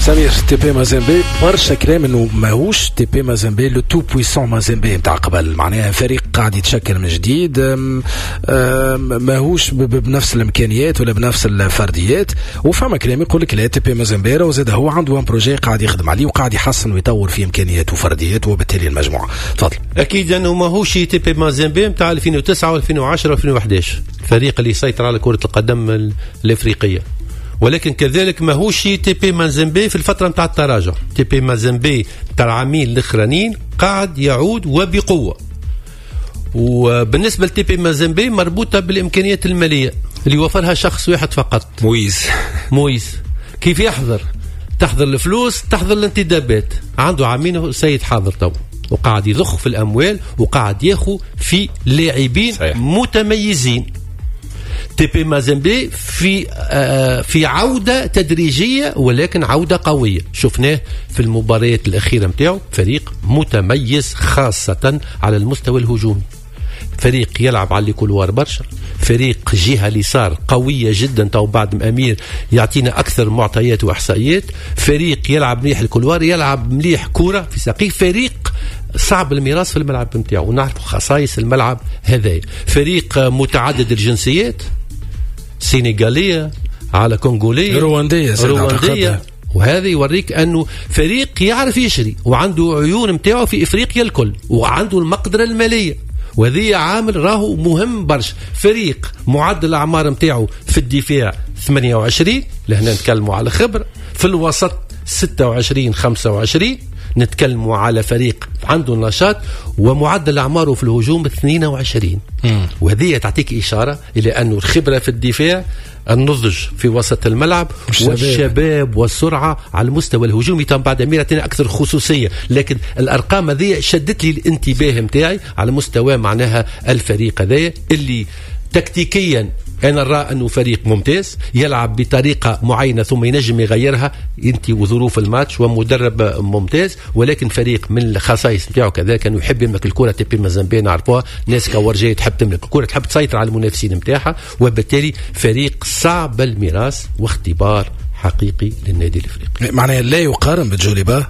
سمير تي بي مازيمبي برشا كلام انه ماهوش تي بي مازيمبي لو تو بويسون مازيمبي نتاع قبل، معناها فريق قاعد يتشكل من جديد، ماهوش بنفس الامكانيات ولا بنفس الفرديات. وفما كلام يقول لك لا تي بي مازيمبي وزاد هو عنده ان بروجي قاعد يخدم عليه وقاعد يحسن ويطور في امكانياته وفردياته وبالتالي المجموعه. تفضل. اكيد انه ماهوش تي بي مازيمبي نتاع 2009 و2010 و2011 الفريق اللي يسيطر على كره القدم الافريقيه، ولكن كذلك ماهوش تي بي مازيمبي في الفترة متاع التراجع. تي بي مازيمبي تاع العامين الاخرانيين قاعد يعود وبقوة. وبالنسبة لتي بي مازيمبي مربوطة بالإمكانيات المالية اللي وفرها شخص واحد فقط، مويز. كيف تحضر الفلوس، تحضر الانتدابات. عنده عامين سيد حاضر تو وقاعد يضخ في الأموال وقاعد ياخو في لاعبين متميزين. تي بي مازيمبي في عودة تدريجية ولكن عودة قوية. شفناه في المباريات الأخيرة متاعه، فريق متميز خاصة على المستوى الهجومي، فريق يلعب على الكولوار برشا، فريق جهة اليسار قوية جدا. تو بعد أمير يعطينا أكثر معطيات وإحصائيات. فريق يلعب مليح الكولوار، يلعب مليح كورة في ساقيه، فريق صعب الميراث في الملعب متاعه ونعرف خصائص الملعب هذا. فريق متعدد الجنسيات، سينيغالية على كونغولية رواندية، وهذا يوريك أنه فريق يعرف يشري وعنده عيون متاعه في إفريقيا الكل وعنده المقدرة المالية، وهذه عامل راهو مهم برش. فريق معدل الأعمار متاعه في الدفاع 28، لهنا نتكلموا على خبرة، في الوسط 26 25 نتكلموا على فريق عنده نشاط، ومعدل أعماره في الهجوم 22. وهذه تعطيك إشارة إلى أنه الخبرة في الدفاع، النضج في وسط الملعب، والشباب والسرعة على المستوى الهجومي. تم بعد أمير أعطينا أكثر خصوصية، لكن الأرقام هذه شدت لي الانتباه متاعي على مستوى معناها الفريق هذا اللي تكتيكيا أنا أرى أنه فريق ممتاز يلعب بطريقة معينة ثم ينجم يغيرها انت وظروف الماتش، ومدرب ممتاز. ولكن فريق من الخصائص نتاعو كذلك أنه يحب يملك الكرة. تي بي مازيمبي نعرفوها ناس كورجية تحب تملك الكرة، تحب تسيطر على المنافسين نتاعها، وبالتالي فريق صعب الميراث واختبار حقيقي للنادي الافريقي. معناه لا يقارن بجوليبا،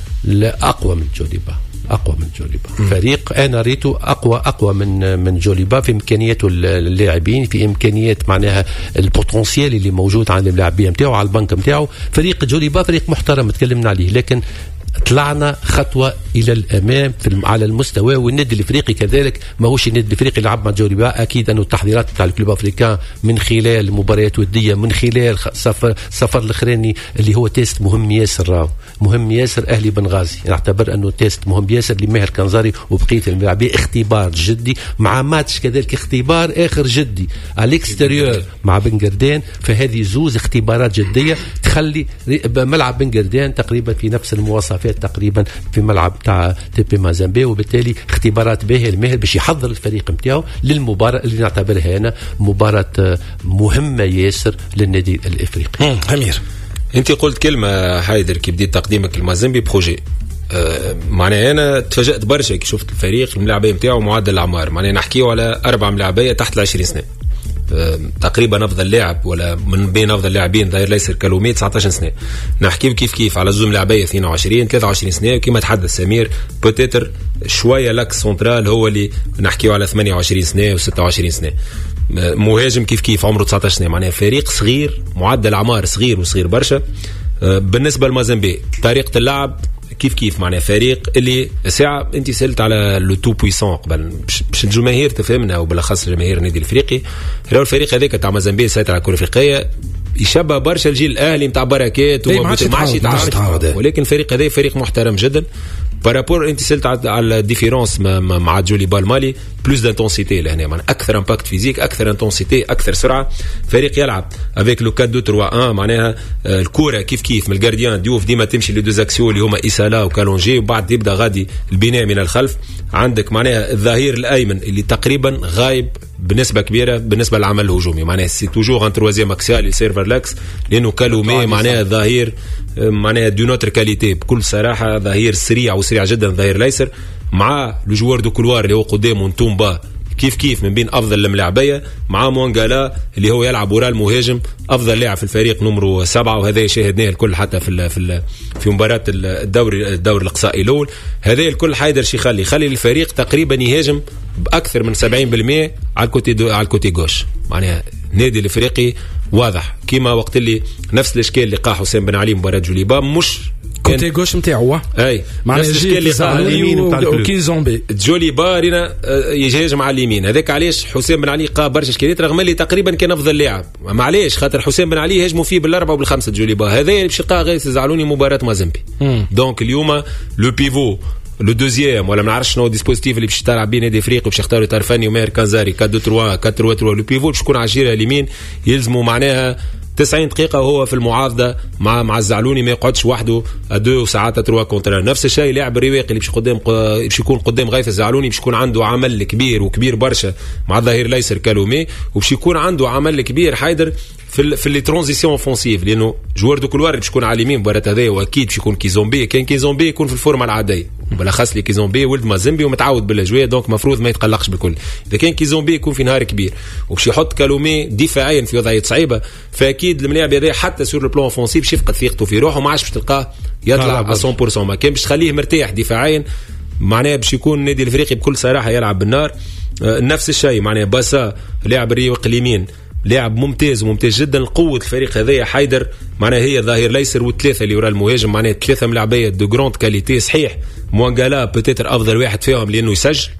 لا أقوى من جوليبا، أقوى من جوليبا. فريق أنا ريته أقوى من جوليبا في إمكانياته اللاعبين، في إمكانيات معناها البوتنسيال اللي موجود عند اللاعبين متاعه على البنك متاعه. فريق جوليبا فريق محترم تكلمنا عليه، لكن طلعنا خطوة إلى الأمام على المستوى. والنادي الإفريقي كذلك ماهوش النادي الإفريقي اللي لعب مع جوليبا. أكيد أنه التحضيرات بتاع الكلوب أفريكان من خلال مباريات ودية، من خلال سفر الأخراني اللي هو تيست مهم ياسر، مهم ياسر أهلي بنغازي. نعتبر أنه تيست مهم ياسر لماهر كنزاري وبقية الملاعبين، اختبار جدي مع ماتش كذلك اختبار آخر جدي على الاكستريور مع بنغردان. فهذه زوز اختبارات جدية تخلي ملعب بنغردان تقريبا في نفس المواصفات تقريبا في ملعب تاع تي بي مازيمبي، وبالتالي اختبارات باهية الماهر باش يحضر الفريق نتاعو للمباراة اللي نعتبرها هنا مباراة مهمة ياسر للنادي الافريقي. أمير انت قلت كلمة حيدر كي بديت تقديمك المازيمبي بروجي، معناها انا تفاجأت برشا كي شفت الفريق الملاعبية نتاعو معدل الاعمار، معناها نحكيو على 4 ملاعبية تحت 20 سنة تقريبا. افضل لاعب ولا من بين افضل لاعبين ظهير ليسر كالومي 19 سنه. نحكيو كيف على زوم لاعبيه 22 23 سنه، وكما تحدث سمير بوتيتر شويه لاك سنترال هو اللي نحكيو على 28 سنه و26 سنه. مهاجم كيف عمره 19 سنه، معناها فريق صغير، معدل اعمار صغير وصغير برشا. بالنسبه لمازيمبي طريقه اللعب كيف معناه فريق اللي ساعة انت سألت على لو تو بويسون قبل باش الجماهير تفهمنا، وبالاخص جماهير النادي الافريقي. راهو الفريق هذاك تاع مازيمبي سيطر على الكرة الافريقية، يشبه برشا الجيل الاهلي نتاع بركات وماشي، ولكن الفريق هذا فريق محترم جدا. بارابور انت سألت على الديفيرونس مع جوليبا المالي، بلوس دانتونسيتي لهنا، معناها اكثر امباكت فيزيك، اكثر انتونسيتي، اكثر سرعه. فريق يلعب افيك لو 4-2-3-1، معناها الكره كيف من الجارديان ديوف ديما تمشي لي دوز اكسيو اللي هما إسالا وكالونجي، وبعد يبدا غادي البناء من الخلف. عندك معناها الظهير الايمن اللي تقريبا غايب بنسبه كبيره بالنسبه للعمل الهجومي، معناها سي توجور ان تروازيام اكسيال سيرفر لاكس، لانه كالومي معناها ظهير معناها دو نوتر كاليتي بكل صراحه، ظهير سريع وسريع جدا ظهير ليسر، مع لو جوار دو كولوار اللي هو قدامه نتومبا كيف من بين افضل الملاعبيه مع موانغالا اللي هو يلعب وراء المهاجم، افضل لاعب في الفريق نمرو 7، وهذا شاهدناه الكل حتى في مباراه الدوري الاقصائي الاول. هذا الكل حيدرش يخلي الفريق تقريبا يهاجم باكثر من 70% على الكوتي غوش. معناها النادي الافريقي واضح كيما وقت اللي نفس الاشكال اللي قا حسام بن علي مباراه جوليبا، مش كوتي غوش نتاعو اي نفس الاشكال اللي قا على اليمين وكيزومبي جوليبا رينا يهاجم على اليمين. هذاك علاش حسام بن علي قا برشا اشكاليات رغم اللي تقريبا كان افضل لاعب. معليش خاطر حسام بن علي هاجموا فيه بالاربعه وبالخمسه جوليبا. هذا اللي باش يقا غير زعلوني مباراه مازيمبي. دونك اليوم لو بيفو لو دوزيام ولا ما نعرفش شنو الديسبوزيتيف اللي باش تلعب بين نادي افريقي باش يختاروا طرفاني وماهر كنزاري 4-2-3 4-3-3. لو بيفو باش يكون على الجهه اليمين يلزموا معناها 90 دقيقة وهو في المعارضة مع الزعلوني، ما يقعدش وحده 2 ساعات 3 كونتر. نفس الشيء لاعب الرواقي اللي باش يكون قدام غيث الزعلوني باش يكون عنده عمل كبير برشا مع الظهير الايسر كالومي، وباش يكون عنده عمل كبير حيدر في لي ترانزيسيون اوفونسيف، لانه جوار دو كولوار باش يكون على اليمين مباراه هذايا، واكيد باش يكون كيزومبي. كان كيزومبي يكون في الفورمه العاديه، بالاخص لي كيزومبي ولد مازيمبي ومتعود بالاجواء، دونك مفروض ما يتقلقش بالكل. اذا كان كيزومبي يكون في نهار كبير وباش يحط كالومي دفاعيا في وضعيه صعيبه، فاكيد الملاعب هذا حتى سور البلان اوفونسيف باش يفقد ثقته في روحه وما عادش باش تلقاه يطلع 100%. ما كان باش تخليه مرتاح دفاعيا، معناه باش يكون النادي الافريقي بكل صراحه يلعب بالنار. نفس الشيء معناه باسا لاعب الريوق اليمين لاعب ممتاز جدا. قوه الفريق هذايا حيدر معناه هي الظهير الايسر والثلاثه اللي وراء المهاجم، معناه 3 ملاعبيه دو جراند كاليتي. صحيح موانغالا بوتيتر افضل واحد فيهم لانه يسجل،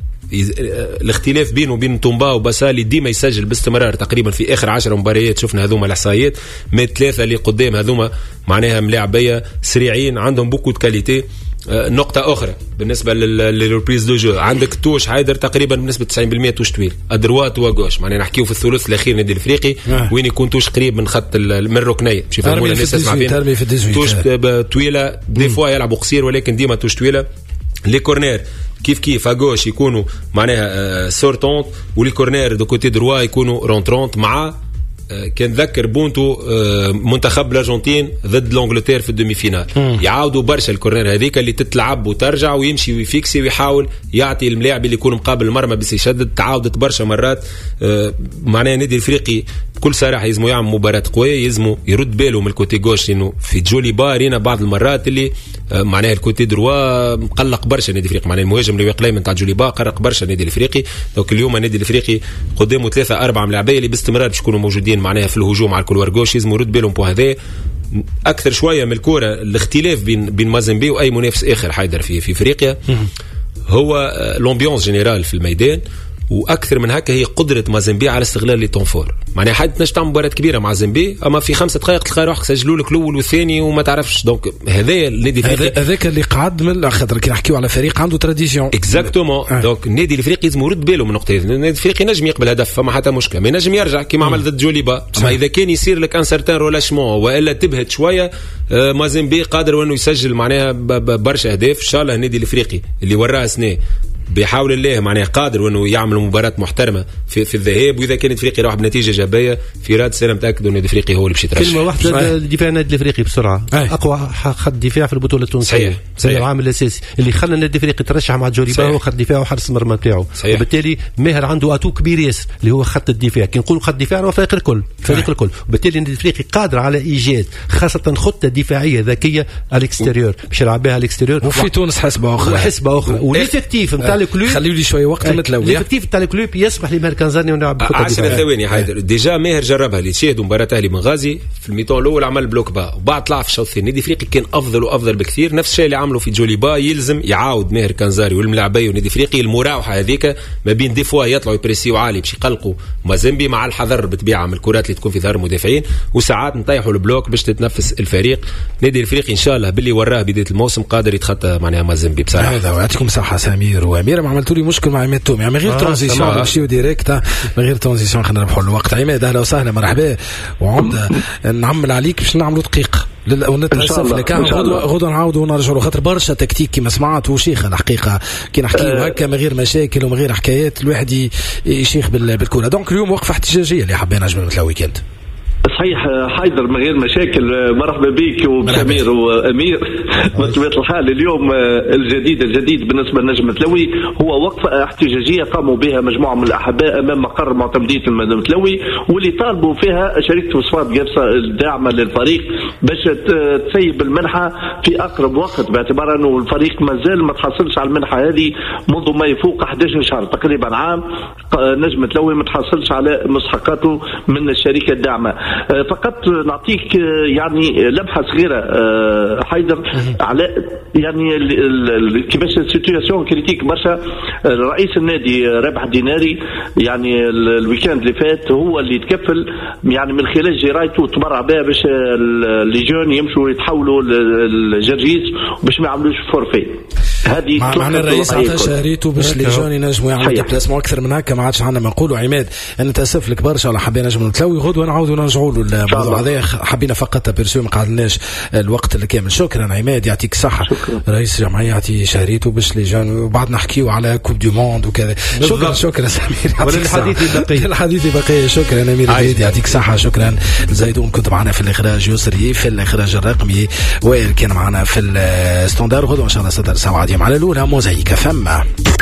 الاختلاف بينه وبين تومبا وباسالي ديما يسجل باستمرار تقريبا في اخر 10 مباريات شفنا هذوما الاحصائيات. ما 3 اللي قدام هذوما معناها ملاعبيه سريعين عندهم بوكو كاليتي. نقطة أخرى بالنسبة للريبريز دو جو، عندك توش حيدر تقريبا بنسبة 90% توش طويل أدروات وغوش، معناها نحكيو في الثلث الأخير النادي الأفريقي وين يكون توش قريب من خط من الركنية باش يفهمونا الناس تسمع فينا. توش طويلة دي فوا يلعبوا قصير ولكن ديما توش طويلة. لي كورنير كيف أغوش يكونوا معناها سورتونت، ولي كورنير دو كوتي دروا يكونوا رونترونت. مع كان ذكر بونتو منتخب الارجنتين ضد الانجلتير في الدومي فينال، يعاودوا برشا الكورنير هذيك اللي تتلعب وترجع ويمشي ويفيكسي ويحاول يعطي الملاعب اللي يكون مقابل المرمى بس يشدد. تعاودت برشا مرات. معناها النادي الافريقي بكل صراحه يلزموا يعمل مباراه قويه، يلزموا يرد باله من الكوتي غوش، لانه في جولي بارينا بعض المرات اللي معناها الكوتي دروا مقلق برشا النادي الافريقي. معناها المهاجم اللي يقلي من تاع جولي با قلق برشا النادي الافريقي. دونك اليوم النادي الافريقي قدامه 3-4 ملاعبيه اللي باستمرار باش يكونوا موجودين معناها في الهجوم على الكولوار غوش، يلزموا يرد بالهم بو هذا اكثر شويه من الكره. الاختلاف بين مازيمبي واي منافس اخر حيدر في افريقيا هو لومبيونس جينيرال في الميدان، واكثر من هكا هي قدره مازيمبي على استغلال لي طونفور. معناها حد تنجم تعمل مباراه كبيره مع زيمبي، اما في 5 دقائق تلقى روحك سجلوا لك الاول والثاني وما تعرفش. دونك هذايا النادي الافريقي هذاك اللي قعد من خاطر كي نحكيو على فريق عنده تراديسيون اكزاكتومون. دونك النادي الافريقي لازم يرد باله من النقطه هذه. النادي الافريقي نجم يقبل هدف فما حتى مشكله، ما نجم يرجع كيما عمل ضد جوليبا. اما اذا كان يصير لك ان سارتان رولاشمون والا تبهت شويه، مازيمبي قادر انه يسجل معناها برشا اهداف. ان شاء الله النادي الافريقي اللي وراه سنه بيحاول الله معناه قادر انه يعمل مباراه محترمه في الذهاب، واذا كانت افريقيا راح بنتيجه ايجابيه في راد سنه متاكد انه افريقيا هو اللي باش يترشح. كلمه واحده دفاع النادي الافريقي بسرعه اقوى خط دفاع في البطوله التونسيه. صحيح. العامل الاساسي اللي خلى النادي الافريقي يترشح مع جوليبا هو خط دفاع وحرس المرمى نتاعو، وبالتالي ماهر عنده اتو كبير ياسر اللي هو خط الدفاع. كي نقولوا خط الدفاع هو فريق الكل وبالتالي النادي الافريقي قادر على ايجاد خاصه خطه دفاعيه ذكيه على الاكستيريور باش يلعب بها على الاكستيريور. وفي تونس حسبه اخرى والافكتيف نتاع الكلوب خليوا لي شويه وقت متلوي. الافكتيف تاع الكلوب يسمح لماهر كنزاني ونلعب بخطه 10 ثواني حيدر. ديجا ماهر جربها اللي تشاهدوا مباراه اهلي بنغازي في الميطون الاول عمل بلوك با وبعد طلع في الشوط الثاني. النادي الافريقي كان افضل بكثير. نفس الشيء اللي عملوا في جولي با يلزم يعاود ماهر كنزاري والملاعبيه والنادي الافريقي المراوحه هذيك ما بين دي فوا يطلعوا يبريسيو عالي باش يقلقوا مازيمبي مع الحذر بالطبيعه من الكرات اللي تكون في ظهر المدافعين، وساعات نطيحوا البلوك باش تتنفس الفريق. النادي الافريقي ان شاء الله باللي وراه بدايه الموسم قادر يتخطى معناها مازيمبي بصراحه. هذا يعطيكم صحه سمير وامير. ما عملتوا لي مشكل مع عماد تومي من غير ترانزيسيون نمشيو ديريكت من غير ترانزيسيون خلينا نربحوا الوقت. عماد اهلا وسهلا مرحبا وعمده نعمل عليك باش نعملوا دقيقه ونتاسف لك غدوه نعاودوا ونرجعوا خاطر برشا تكتيك كما سمعت وشيخه الحقيقه كي نحكيو هكا من غير مشاكل ومن غير حكايات الواحد يشيخ بالكره. دونك اليوم وقفه احتجاجيه اللي حبينا نجم مثل الويكند. صحيح حيدر من غير مشاكل. مرحبا بك وبسمير وامير. بطبيعه الحال اليوم الجديد بالنسبه لنجم تلوي هو وقفه احتجاجيه قاموا بها مجموعه من الاحباء امام مقر معتمديه المدام تلوي، واللي طالبوا فيها شركه وصفات جابسه الداعمه للفريق باش تسيب المنحه في اقرب وقت، باعتبار انه الفريق مازال ما تحصلش على المنحه هذه منذ ما يفوق 11 شهر تقريبا عام. نجم تلوي ما تحصلش على مستحقاته من الشركه الداعمه. فقط نعطيك يعني لمحه صغيره حيدر على يعني كيفاش السيتوياسيون كريتيك برشا. رئيس النادي رابح الديناري يعني الويكاند اللي فات هو اللي تكفل يعني من خلال جرايته تبرع بها باش اللي جون يمشوا يتحولوا للجرجيس باش ما يعملوش فورفي. هذه معنا الرئيس عطا شهريته باش لي جون ينجموا يعملوا ديبلاسمون اكثر من هكا. ما عادش عندنا ما نقولوا. عماد انا نتاسف لك برشا ولا حبينا نجموا نتلوي غدوه نعاودوا نرجعوا له الموضوع هذا. حبينا فقط تبرسيو ما قعدناش الوقت الكامل. شكرا عماد يعطيك الصحه. رئيس الجمعيه يعطي شهريته باش لي جون وبعد نحكيوا على كوب دو موند وكذا. شكرا سمير يعطيك الحديث بقي. شكرا امير عيد يعطيك الصحه. شكرا زيدون كنت معنا في الاخراج، يسري في الاخراج الرقمي، وائل كان معنا في الستاندر. غدوه ان شاء الله 6 ساعات على الاولى موزايك فما.